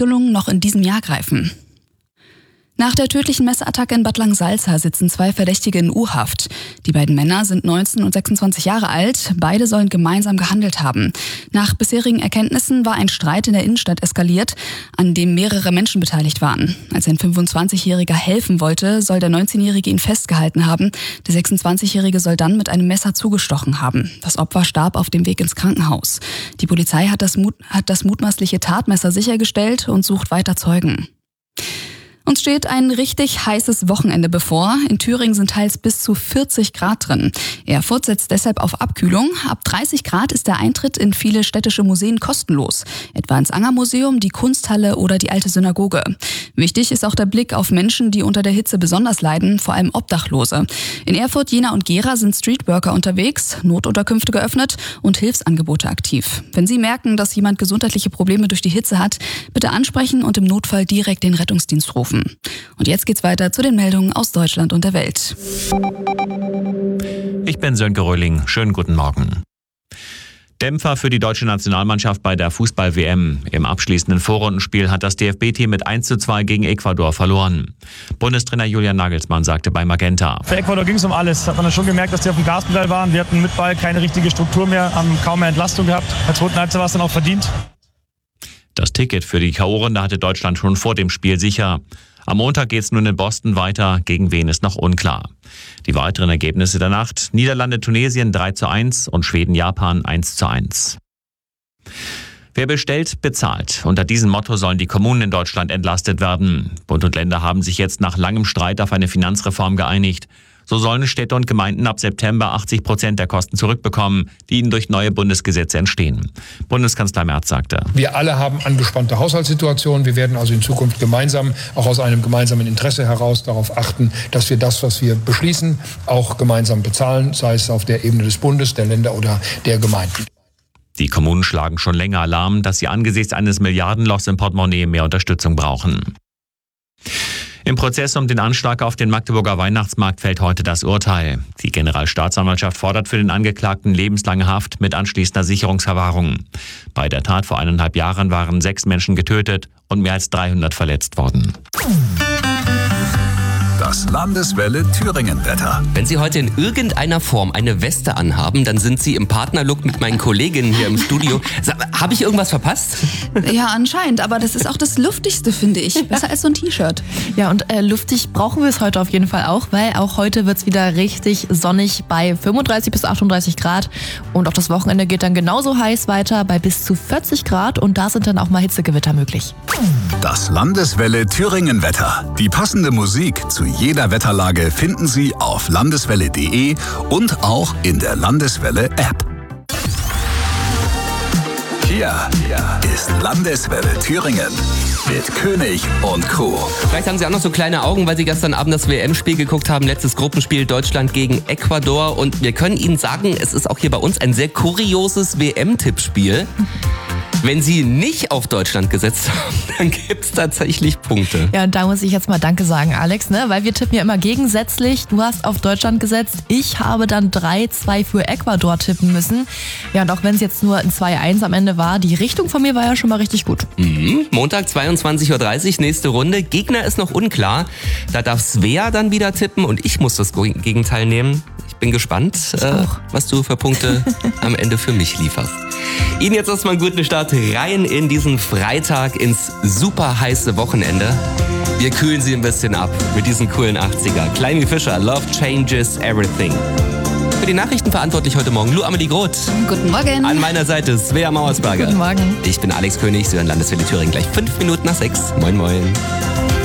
Regelungen noch in diesem Jahr greifen. Nach der tödlichen Messerattacke in Bad Langensalza sitzen 2 Verdächtige in U-Haft. Die beiden Männer sind 19 und 26 Jahre alt. Beide sollen gemeinsam gehandelt haben. Nach bisherigen Erkenntnissen war ein Streit in der Innenstadt eskaliert, an dem mehrere Menschen beteiligt waren. Als ein 25-Jähriger helfen wollte, soll der 19-Jährige ihn festgehalten haben. Der 26-Jährige soll dann mit einem Messer zugestochen haben. Das Opfer starb auf dem Weg ins Krankenhaus. Die Polizei hat das mutmaßliche Tatmesser sichergestellt und sucht weiter Zeugen. Uns steht ein richtig heißes Wochenende bevor. In Thüringen sind teils bis zu 40 Grad drin. Erfurt setzt deshalb auf Abkühlung. Ab 30 Grad ist der Eintritt in viele städtische Museen kostenlos. Etwa ins Angermuseum, die Kunsthalle oder die Alte Synagoge. Wichtig ist auch der Blick auf Menschen, die unter der Hitze besonders leiden, vor allem Obdachlose. In Erfurt, Jena und Gera sind Streetworker unterwegs, Notunterkünfte geöffnet und Hilfsangebote aktiv. Wenn Sie merken, dass jemand gesundheitliche Probleme durch die Hitze hat, bitte ansprechen und im Notfall direkt den Rettungsdienst rufen. Und jetzt geht's weiter zu den Meldungen aus Deutschland und der Welt. Ich bin Sönke Röhling. Schönen guten Morgen. Dämpfer für die deutsche Nationalmannschaft bei der Fußball-WM. Im abschließenden Vorrundenspiel hat das DFB-Team mit 1:2 gegen Ecuador verloren. Bundestrainer Julian Nagelsmann sagte bei Magenta: Für Ecuador ging es um alles. Hat man dann schon gemerkt, dass die auf dem Gaspedal waren. Wir hatten mit Ball keine richtige Struktur mehr, haben kaum mehr Entlastung gehabt. In der zweiten Halbzeit war es dann auch verdient. Das Ticket für die K.O.-Runde hatte Deutschland schon vor dem Spiel sicher. Am Montag geht es nun in Boston weiter, gegen wen ist noch unklar. Die weiteren Ergebnisse der Nacht: Niederlande-Tunesien 3:1 und Schweden-Japan 1:1. Wer bestellt, bezahlt. Unter diesem Motto sollen die Kommunen in Deutschland entlastet werden. Bund und Länder haben sich jetzt nach langem Streit auf eine Finanzreform geeinigt. So sollen Städte und Gemeinden ab September 80% der Kosten zurückbekommen, die ihnen durch neue Bundesgesetze entstehen. Bundeskanzler Merz sagte: Wir alle haben angespannte Haushaltssituationen. Wir werden also in Zukunft gemeinsam, auch aus einem gemeinsamen Interesse heraus, darauf achten, dass wir das, was wir beschließen, auch gemeinsam bezahlen, sei es auf der Ebene des Bundes, der Länder oder der Gemeinden. Die Kommunen schlagen schon länger Alarm, dass sie angesichts eines Milliardenlochs im Portemonnaie mehr Unterstützung brauchen. Im Prozess um den Anschlag auf den Magdeburger Weihnachtsmarkt fällt heute das Urteil. Die Generalstaatsanwaltschaft fordert für den Angeklagten lebenslange Haft mit anschließender Sicherungsverwahrung. Bei der Tat vor 1,5 Jahren waren 6 Menschen getötet und mehr als 300 verletzt worden. Das Landeswelle Thüringen-Wetter. Wenn Sie heute in irgendeiner Form eine Weste anhaben, dann sind Sie im Partnerlook mit meinen Kolleginnen hier im Studio. Habe ich irgendwas verpasst? Ja, anscheinend, aber das ist auch das Luftigste, finde ich. Besser als so ein T-Shirt. Ja, und luftig brauchen wir es heute auf jeden Fall auch, weil auch heute wird es wieder richtig sonnig bei 35 bis 38 Grad. Und auch das Wochenende geht dann genauso heiß weiter bei bis zu 40 Grad und da sind dann auch mal Hitzegewitter möglich. Das Landeswelle Thüringen-Wetter. Die passende Musik zu jeder Wetterlage finden Sie auf landeswelle.de und auch in der Landeswelle-App. Hier ist Landeswelle Thüringen mit König und Co. Vielleicht haben Sie auch noch so kleine Augen, weil Sie gestern Abend das WM-Spiel geguckt haben. Letztes Gruppenspiel Deutschland gegen Ecuador. Und wir können Ihnen sagen, es ist auch hier bei uns ein sehr kurioses WM-Tippspiel. Wenn Sie nicht auf Deutschland gesetzt haben, dann gibt es tatsächlich Punkte. Ja, und da muss ich jetzt mal Danke sagen, Alex, ne? Weil wir tippen ja immer gegensätzlich. Du hast auf Deutschland gesetzt, ich habe dann 3-2 für Ecuador tippen müssen. Ja, und auch wenn es jetzt nur ein 2-1 am Ende war, die Richtung von mir war ja schon mal richtig gut. Montag 22:30 Uhr, nächste Runde. Gegner ist noch unklar. Da darf Svea dann wieder tippen und ich muss das Gegenteil nehmen. Ich bin gespannt, was du für Punkte am Ende für mich lieferst. Ihnen jetzt erstmal einen guten Start rein in diesen Freitag, ins super heiße Wochenende. Wir kühlen Sie ein bisschen ab mit diesen coolen 80er. Kleini Fischer, Love Changes Everything. Für die Nachrichten verantwortlich heute Morgen Lou Amelie Groth. Guten Morgen. An meiner Seite Svea Mauersberger. Guten Morgen. Ich bin Alex König, Sie hören Landeswelle Thüringen gleich 5 Minuten nach 6. Moin, moin.